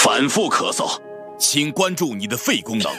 反复咳嗽，请关注你的肺功能。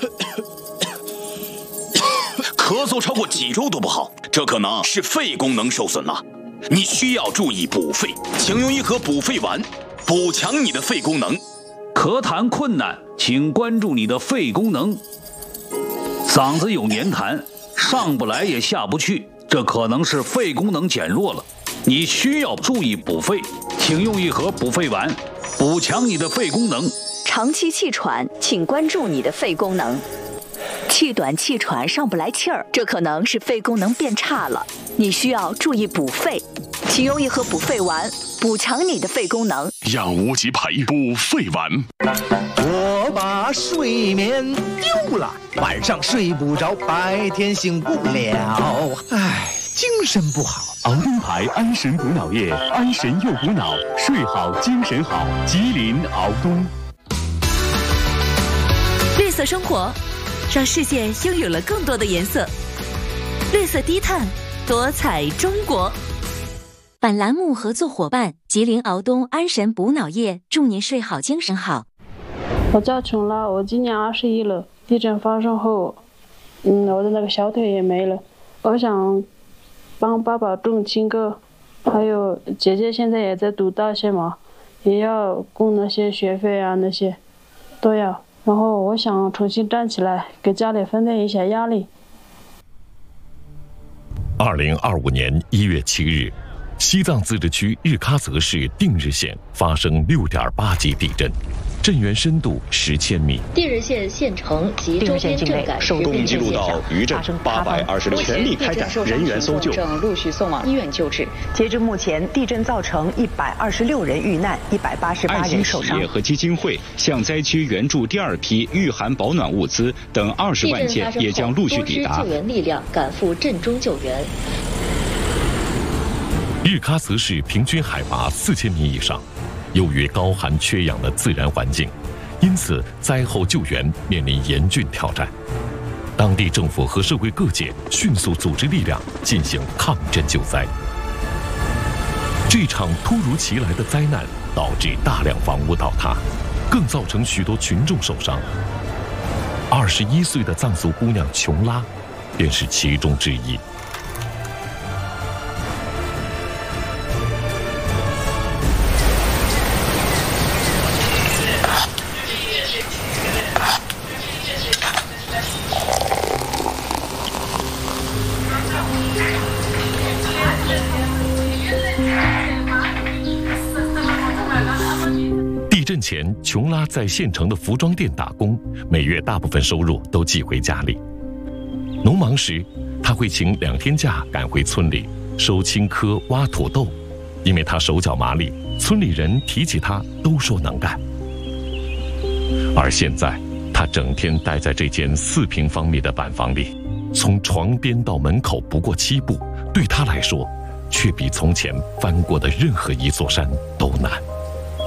咳嗽超过几周都不好，这可能是肺功能受损了。你需要注意补肺，请用一盒补肺丸，补强你的肺功能。 咳痰困难，请关注你的肺功能。嗓子有黏痰，上不来也下不去，这可能是肺功能减弱了。你需要注意补肺，请用一盒补肺丸，补强你的肺功能。 长期气喘，请关注你的肺功能。气短气喘上不来气儿，这可能是肺功能变差了，你需要注意补肺，请用一盒补肺丸，补强你的肺功能。 让无极培补肺丸。 我把睡眠丢了，晚上睡不着，白天醒不了，唉，精神不好。 敖东牌安神补脑液，安神又补脑，睡好精神好。吉林敖东。 绿色生活，让世界拥有了更多的颜色。绿色低碳，多彩中国。 本栏目合作伙伴吉林敖东安神补脑液，祝您睡好精神好。 我叫琼拉，我今年21了。地震发生后，我的那个小腿也没了。我想帮爸爸种青稞，还有姐姐现在也在读大学嘛，也要供那些学费啊，那些都要。然后我想重新站起来，给家里分担一下压力。 2025年1月7日，西藏自治区日喀则市定日县发生6.8级地震，震源深度10千米。 定日县县城及周边震感共记录到余震826，全力开展人员搜救， 正陆续送往医院救治。截至目前，地震造成126人遇难，188人受伤。 爱心企业和基金会向灾区援助第2批御寒保暖物资等20万件也将陆续抵达。 多支救援力量赶赴震中救援。 日喀则市平均海拔4000米以上，由于高寒缺氧的自然环境，因此灾后救援面临严峻挑战。当地政府和社会各界迅速组织力量进行抗震救灾。这场突如其来的灾难导致大量房屋倒塌，更造成许多群众受伤。21岁的藏族姑娘琼拉便是其中之一。地震前，琼拉在县城的服装店打工，每月大部分收入都寄回家里。农忙时，他会请2天假赶回村里收青稞、挖土豆，因为他手脚麻利，村里人提起他都说能干。而现在，他整天待在这间4平方米的板房里，从床边到门口不过7步，对他来说，却比从前翻过的任何一座山都难。